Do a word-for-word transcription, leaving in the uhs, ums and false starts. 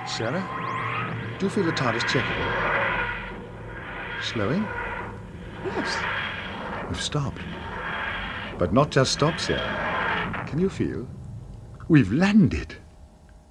Sarah, do you feel the TARDIS checking? Slowing? Yes. We've stopped. But not just stopped, Sarah. Can you feel? We've landed.